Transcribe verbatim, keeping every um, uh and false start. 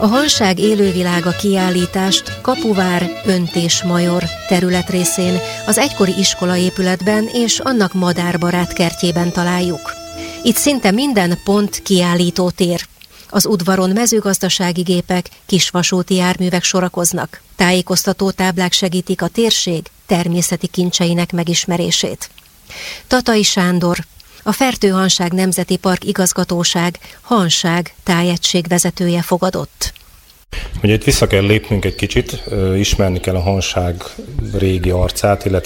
A Hanság élővilága kiállítást Kapuvár Öntés-Major területrészén, az egykori iskolaépületben és annak madárbarát kertjében találjuk. Itt szinte minden pont kiállító tér. Az udvaron mezőgazdasági gépek, kisvasúti járművek sorakoznak. Tájékoztató táblák segítik a térség természeti kincseinek megismerését. Tatai Sándor, a Fertő-Hanság Nemzeti Park Igazgatóság Hanság tájegység vezetője fogadott. Ugye itt vissza kell lépnünk egy kicsit, ismerni kell a Hanság régi arcát, illetve